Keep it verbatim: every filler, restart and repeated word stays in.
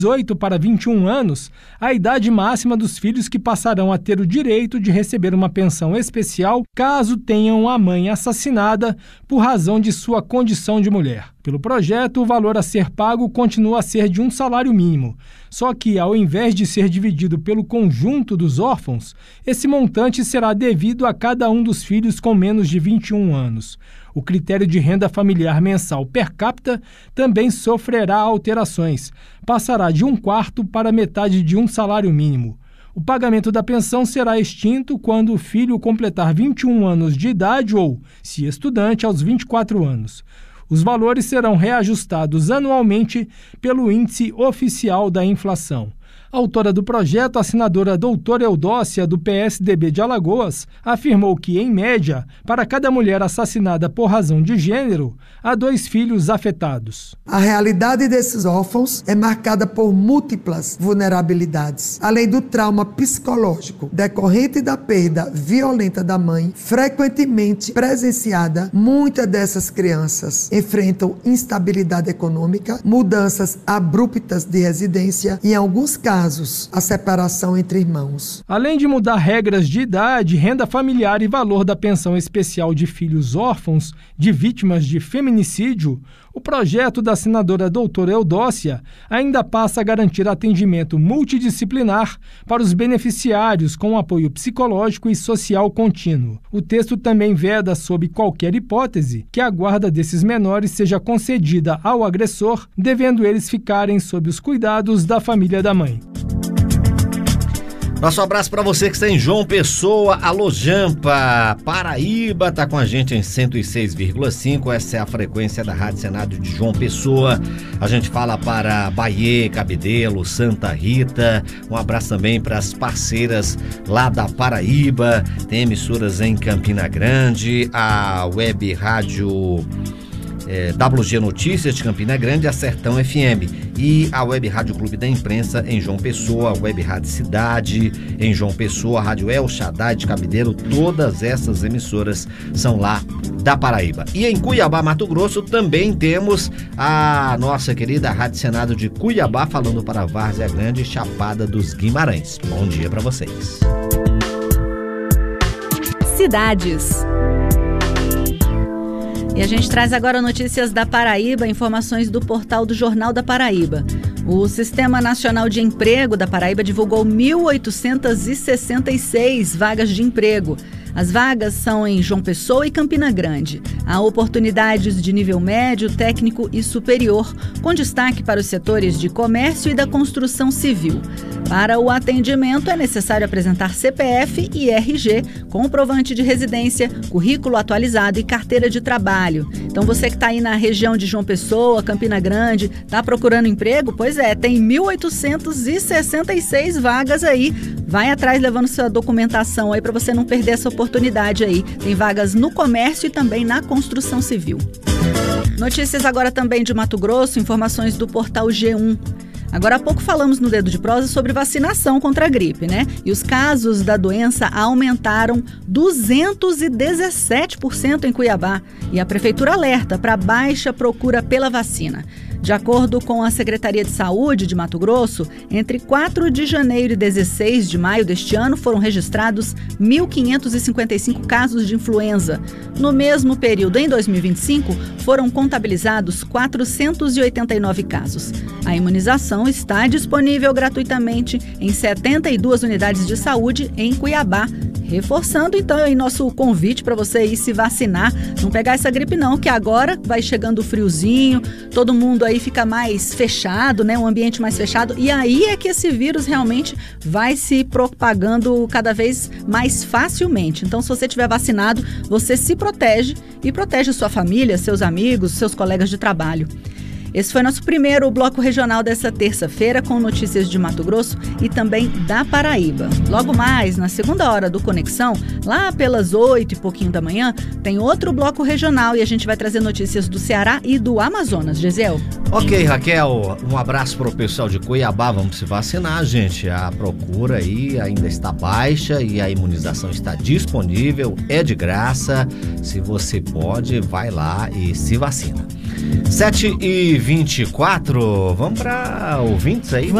dezoito para vinte e um anos, a idade máxima dos filhos que passarão a ter o direito de receber uma pensão especial caso tenham a mãe assassinada por razão de sua condição de mulher. Pelo projeto, o valor a ser pago continua a ser de um salário mínimo, só que, ao invés de ser dividido pelo conjunto dos órfãos, esse montante será devido a cada um dos filhos com menos de vinte e um anos. O critério de renda familiar mensal per capita também sofrerá alterações. Passará de um quarto para metade de um salário mínimo. O pagamento da pensão será extinto quando o filho completar vinte e um anos de idade ou, se estudante, aos vinte e quatro anos. Os valores serão reajustados anualmente pelo Índice Oficial da Inflação. A autora do projeto, a senadora doutora Eudócia, do P S D B de Alagoas, afirmou que, em média, para cada mulher assassinada por razão de gênero, há dois filhos afetados. A realidade desses órfãos é marcada por múltiplas vulnerabilidades. Além do trauma psicológico decorrente da perda violenta da mãe, frequentemente presenciada, muitas dessas crianças enfrentam instabilidade econômica, mudanças abruptas de residência e, em alguns casos, a separação entre irmãos. Além de mudar regras de idade, renda familiar e valor da pensão especial de filhos órfãos de vítimas de feminicídio, o projeto da senadora doutora Eudócia ainda passa a garantir atendimento multidisciplinar para os beneficiários com apoio psicológico e social contínuo. O texto também veda, sob qualquer hipótese, que a guarda desses menores seja concedida ao agressor, devendo eles ficarem sob os cuidados da família da mãe. Nosso abraço para você que está em João Pessoa, alô Jampa, Paraíba, tá com a gente em cento e seis vírgula cinco, essa é a frequência da Rádio Senado de João Pessoa. A gente fala para Bahia, Cabedelo, Santa Rita, um abraço também para as parceiras lá da Paraíba, tem emissoras em Campina Grande, a Web Rádio É, W G Notícias de Campina Grande, a Sertão F M, e a Web Rádio Clube da Imprensa em João Pessoa, a Web Rádio Cidade em João Pessoa, a Rádio El Shaddai de Cabedelo, todas essas emissoras são lá da Paraíba. E em Cuiabá, Mato Grosso, também temos a nossa querida Rádio Senado de Cuiabá, falando para Várzea Grande e Chapada dos Guimarães. Bom dia para vocês. Cidades. E a gente traz agora notícias da Paraíba, informações do portal do Jornal da Paraíba. O Sistema Nacional de Emprego da Paraíba divulgou mil oitocentas e sessenta e seis vagas de emprego. As vagas são em João Pessoa e Campina Grande. Há oportunidades de nível médio, técnico e superior, com destaque para os setores de comércio e da construção civil. Para o atendimento, é necessário apresentar C P F e R G, comprovante de residência, currículo atualizado e carteira de trabalho. Então, você que está aí na região de João Pessoa, Campina Grande, está procurando emprego? Pois é, tem mil oitocentas e sessenta e seis vagas aí. Vai atrás levando sua documentação aí para você não perder essa oportunidade aí. Tem vagas no comércio e também na construção civil. Notícias agora também de Mato Grosso, informações do portal G um. Agora há pouco falamos no Dedo de Prosa sobre vacinação contra a gripe, né? E os casos da doença aumentaram duzentos e dezessete por cento em Cuiabá. E a prefeitura alerta para baixa procura pela vacina. De acordo com a Secretaria de Saúde de Mato Grosso, entre quatro de janeiro e dezesseis de maio deste ano foram registrados mil quinhentos e cinquenta e cinco casos de influenza. No mesmo período, em dois mil e vinte e cinco, foram contabilizados quatrocentos e oitenta e nove casos. A imunização está disponível gratuitamente em setenta e duas unidades de saúde em Cuiabá. Reforçando então aí nosso convite para você ir se vacinar, não pegar essa gripe não, que agora vai chegando o friozinho, todo mundo aí fica mais fechado, né, um ambiente mais fechado, e aí é que esse vírus realmente vai se propagando cada vez mais facilmente. Então, se você estiver vacinado, você se protege e protege sua família, seus amigos, seus colegas de trabalho. Esse foi nosso primeiro bloco regional dessa terça-feira, com notícias de Mato Grosso e também da Paraíba. Logo mais, na segunda hora do Conexão, lá pelas oito e pouquinho da manhã, tem outro bloco regional e a gente vai trazer notícias do Ceará e do Amazonas. Gesiel. Ok, Raquel, um abraço para o pessoal de Cuiabá. Vamos se vacinar, gente. A procura aí ainda está baixa e a imunização está disponível, é de graça. Se você pode, vai lá e se vacina. sete e vinte e quatro, vamos para ouvintes aí?